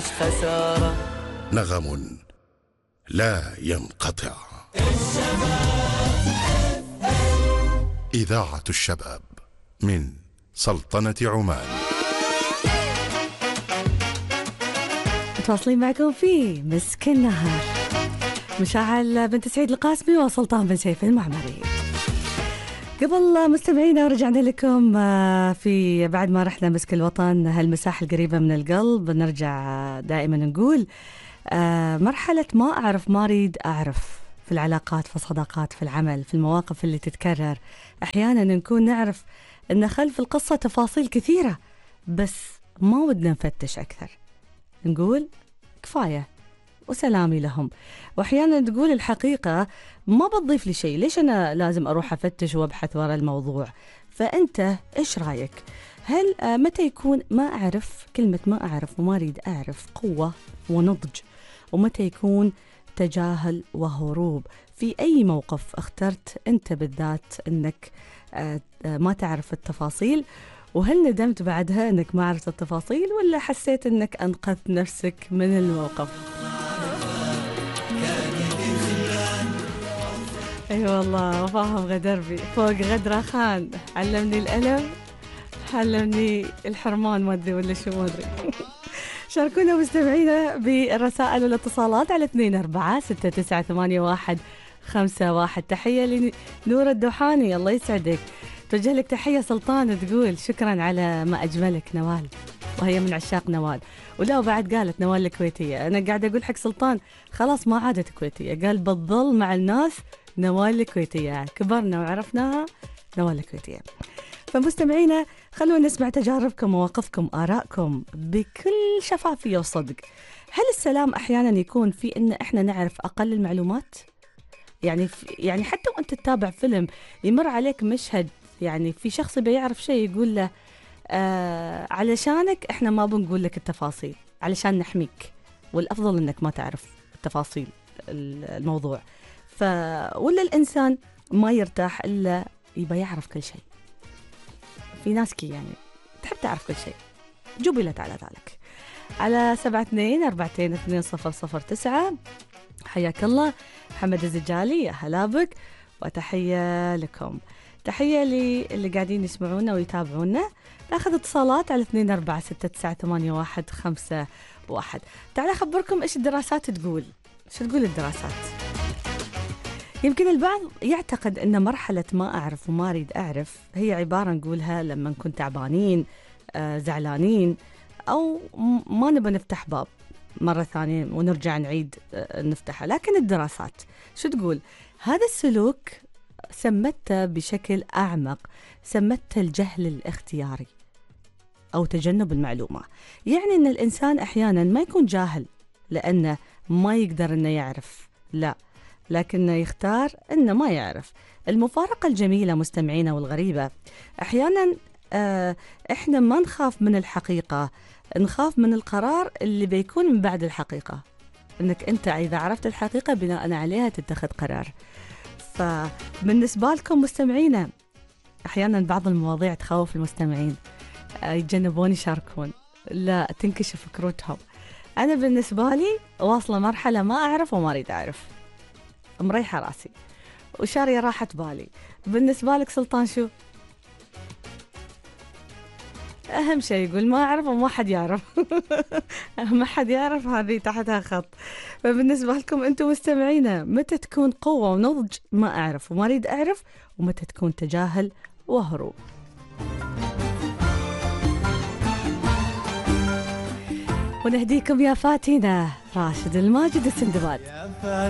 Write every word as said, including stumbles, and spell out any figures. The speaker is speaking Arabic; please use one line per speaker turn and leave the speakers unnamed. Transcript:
مش خسارة.
نغم لا ينقطع. إذاعة الشباب من سلطنة عمان.
متواصلين معكم في مسك النهار، مشاعل بنت سعيد القاسمي وسلطان بن سيف المعمري. قبل مستمعينا رجعنا لكم في بعد ما رحنا مسك الوطن، هالمساحة القريبة من القلب. نرجع دائما نقول مرحلة ما أعرف ما أريد أعرف في العلاقات، في الصداقات، في العمل، في المواقف اللي تتكرر. أحيانا نكون نعرف أن خلف القصة تفاصيل كثيرة بس ما ودنا نفتش أكثر، نقول كفاية وسلامي لهم. وأحيانا تقول الحقيقة ما بتضيف لي شيء، ليش أنا لازم أروح أفتش وأبحث وراء الموضوع؟ فأنت إيش رأيك؟ هل متى يكون ما أعرف، كلمة ما أعرف وما أريد أعرف قوة ونضج، ومتى يكون تجاهل وهروب؟ في أي موقف اخترت أنت بالذات أنك ما تعرف التفاصيل؟ وهل ندمت بعدها أنك ما عرفت التفاصيل، ولا حسيت أنك أنقذت نفسك من الموقف؟ أي أيوة والله، وفاهم غدربي فوق غدرة خان، علمني الألم علمني الحرمان، ما أدري ولا شو ما أدري. شاركونا مستمعينا بالرسائل والاتصالات على اثنين أربعة ستة تسعة ثمانية واحد خمسة واحد. تحية لنور الدوحاني، الله يسعدك. توجه لك تحية سلطان، تقول شكرا على ما أجملك نوال، وهي من عشاق نوال. ولا بعد قالت نوال الكويتية، أنا قاعدة أقول حق سلطان خلاص ما عادت كويتية، قال بتظل مع الناس نوال الكويتية، كبرنا وعرفناها نوال الكويتية. فمستمعينا خلونا نسمع تجاربكم، مواقفكم، آرائكم بكل شفافية وصدق. هل السلام أحيانا يكون في إن إحنا نعرف أقل المعلومات؟ يعني يعني حتى وأنت تتابع فيلم يمر عليك مشهد، يعني في شخص بيعرف شيء يقول له آه علشانك إحنا ما بنقول لك التفاصيل علشان نحميك، والأفضل إنك ما تعرف التفاصيل الموضوع. ف ولا الإنسان ما يرتاح إلا يبقى يعرف كل شيء. في ناس كي يعني تحب تعرف كل شيء، جبلت على ذلك. على سبعة اثنين أربعتين اثنين صفر صفر تسعة حياك الله محمد الزجالي، يا هلا بك وتحية لكم. تحية اللي قاعدين يسمعونا ويتابعونا. ناخذ اتصالات على اثنين أربعة ستة تسعة ثمانية واحد خمسة واحد. تعالوا أخبركم إيش الدراسات تقول. شو تقول الدراسات؟ يمكن البعض يعتقد أن مرحلة ما أعرف وما أريد أعرف هي عبارة نقولها لما نكون تعبانين، آه زعلانين، أو ما نبى نفتح باب مرة ثانية ونرجع نعيد آه نفتحها. لكن الدراسات شو تقول؟ هذا السلوك سمته بشكل أعمق، سمته الجهل الاختياري أو تجنب المعلومة. يعني أن الإنسان أحيانا ما يكون جاهل لأنه ما يقدر أنه يعرف، لا، لكنه يختار أنه ما يعرف. المفارقة الجميلة مستمعينا والغريبة، أحيانا آه إحنا ما نخاف من الحقيقة، نخاف من القرار اللي بيكون من بعد الحقيقة، أنك أنت إذا عرفت الحقيقة بناء عليها تتخذ قرار. فبالنسبة لكم مستمعينا أحيانا بعض المواضيع تخوف المستمعين، آه يتجنبون يشاركون، لا تنكشف كروتهم. أنا بالنسبة لي واصلة مرحلة ما أعرف وما أريد أعرف، مريحة راسي وشارية راحة بالي. بالنسبة لك سلطان شو؟ أهم شيء يقول ما أعرف وما حد يعرف. ما حد يعرف، هذه تحتها خط. فبالنسبة لكم أنتم مستمعينا، متى تكون قوة ونضج ما أعرف وما أريد أعرف، ومتى تكون تجاهل وهروب؟ ونهديكم يا فاتنة راشد الماجد السندباد.